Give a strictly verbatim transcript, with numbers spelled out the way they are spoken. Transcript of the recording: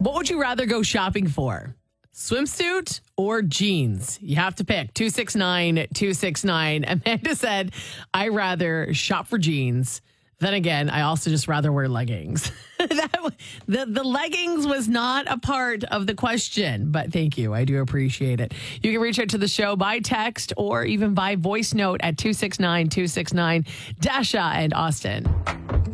What would you rather go shopping for? Swimsuit or jeans? You have to pick. two six nine, two six nine. Amanda said, I rather shop for jeans. Then again, I also just rather wear leggings. that, the, the leggings was not a part of the question, but thank you. I do appreciate it. You can reach out to the show by text or even by voice note at two six nine, two six nine. Dasha and Austin.